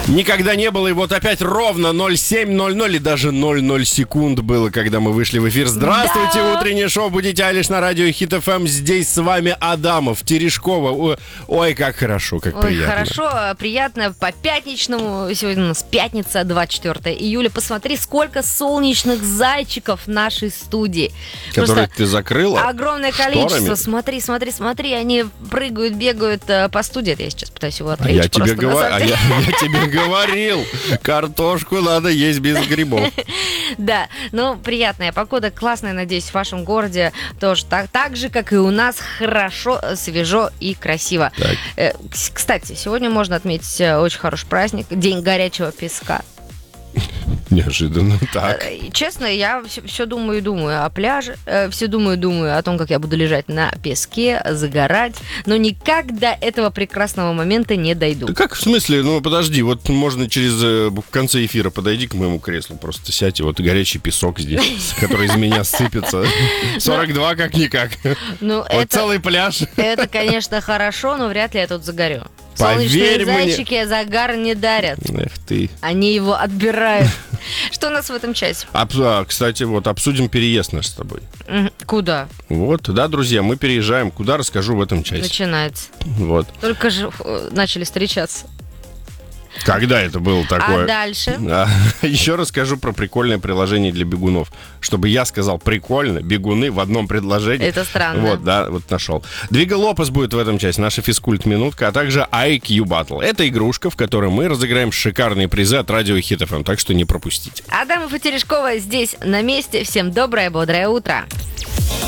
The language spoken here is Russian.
Никогда не было, и вот опять ровно 07:00 и даже 00 секунд было, когда мы вышли в эфир. Здравствуйте, Да. утреннее шоу «Будите Айлиш» на радио Хит ФМ. Здесь с вами Адамов, Терешкова. Ой, как хорошо, как приятно. Хорошо, приятно по пятничному. Сегодня у нас пятница, 24 июля. Посмотри, сколько солнечных зайчиков в нашей студии. Которые Просто ты закрыла? огромное количество. шторами? Смотри. Они прыгают, бегают по студии. Это я сейчас пытаюсь его А отвлечь. я тебе просто на самом деле. говорил, картошку надо есть без грибов. Да, ну, приятная погода, классная, надеюсь, в вашем городе тоже так же, как и у нас, хорошо, свежо и красиво. Кстати, сегодня можно отметить очень хороший праздник, День горячего песка. Неожиданно так. Честно, я все думаю и думаю о пляже, все думаю о том, как я буду лежать на песке, загорать, но никак до этого прекрасного момента не дойду. Да как в смысле? Ну, подожди, вот можно в конце эфира подойди к моему креслу, просто сядь, и вот горячий песок здесь, который из меня сыпется. 42 как-никак. Вот целый пляж. Это, конечно, хорошо, но вряд ли я тут загорю. Поверь Солнечные зайчики загар не дарят. Эх ты. Они его отбирают. Что у нас в этом часе? Кстати, вот обсудим переезд наш с тобой. Куда? Вот, да, друзья, мы переезжаем. Куда, расскажу в этом часе. Начинается. Вот. Только же начали встречаться. Когда это было такое? А дальше? Еще расскажу про прикольное приложение для бегунов. Чтобы я сказал прикольно, бегуны в одном предложении. Это странно. Вот, да, вот нашел. Двига Лопес будет в этом часе, наша физкульт-минутка, а также IQ Battle. Это игрушка, в которой мы разыграем шикарные призы от радио Хит ФМ, так что не пропустите. Адамов и Терешкова здесь на месте. Всем доброе, бодрое утро.